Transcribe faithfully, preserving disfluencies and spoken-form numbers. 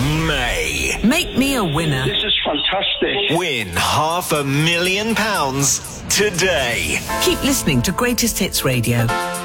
May. Make me a winner. This is fantastic. Win half a million pounds today. Keep listening to Greatest Hits Radio.